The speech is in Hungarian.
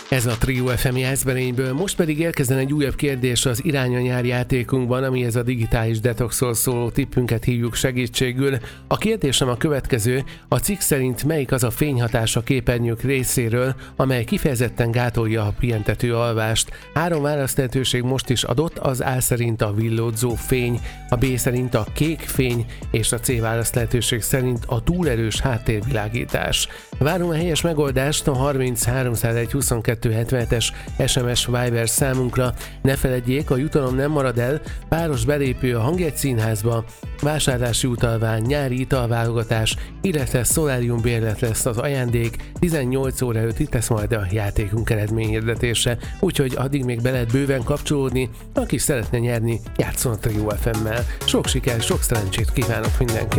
Ez a Trio FM jászberényből, most pedig érkezzen egy újabb kérdés az Irány a nyár játékunkban, amihez a digitális detoxról szóló tippünket hívjuk segítségül. A kérdésem a következő: a cikk szerint melyik az a fényhatás a képernyők részéről, amely kifejezetten gátolja a pihentető alvást? 3 választhetőség most is adott, az A szerint a villódzó fény, a B szerint a kék fény, és a C választhetőség szerint a túlerős háttérvilágítás. Várom a helyes megoldást a 30 301 22 77-es SMS Viber számunkra. Ne feledjék, a jutalom nem marad el, páros belépő a Hangjegy Színházba, vásárlási utalvány, nyári italválogatás, illetve szolárium bérlet lesz az ajándék. 18 óra előtt itt lesz majd a játékunk eredményhirdetése, úgyhogy addig még be lehet bőven kapcsolódni. Aki szeretne nyerni, játsszon a Trio FM-mel. Sok sikert, sok szerencsét kívánok mindenkinek!